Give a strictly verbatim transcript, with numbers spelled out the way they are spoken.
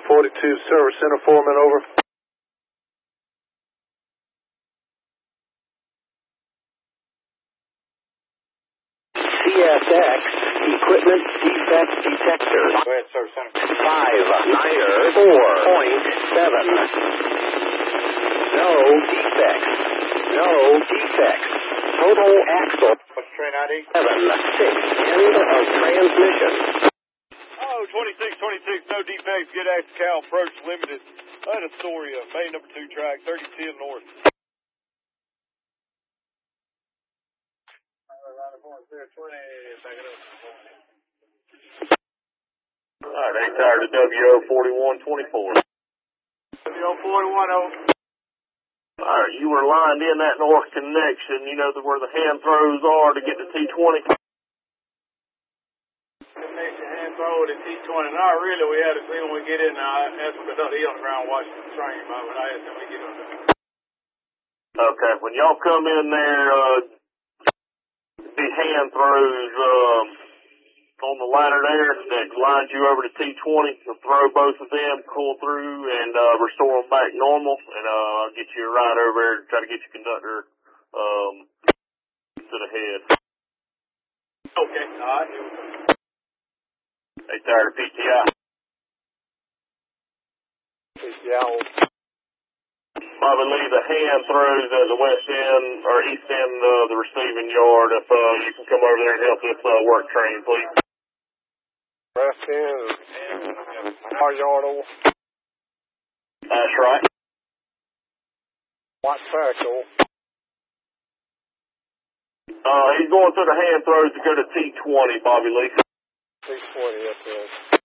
forty-two, Service Center Foreman, over. C S X Equipment Defect Detector. Go ahead, Service Center. Five Niner four point seven. No defects. No defects. Total axle. What's train I D? Seven six. End of transmission. Oh, twenty-six twenty-six, no defects. Get X Cal approach limited. At Astoria, main number two track, thirty ten north. Alright, they tired of W O forty-one twenty-four. W O forty-one over. Alright, you were lined in that north connection, you know, the, where the hand throws are to get to T twenty. Connection hand throw to T twenty. Not really, we had to see when we get in. I asked him to he on the ground watching the train, but I asked him to get on there. Okay, when y'all come in there, uh, the hand throws, um, on the ladder there that lines you over to T twenty. You'll throw both of them, pull through, and uh, restore them back normal, and uh, I'll get you a ride over there to try to get your conductor um, to the head. Okay, all right. They tired of P T I. P T I. Bobby Lee, the hand throws at the west end or east end of the receiving yard. If uh, you can come over there and help this uh, work train, please. West end, our yard over. That's right. White circle. Uh, he's going through the hand throws to go to T twenty, Bobby Lee. T twenty, yes, sir.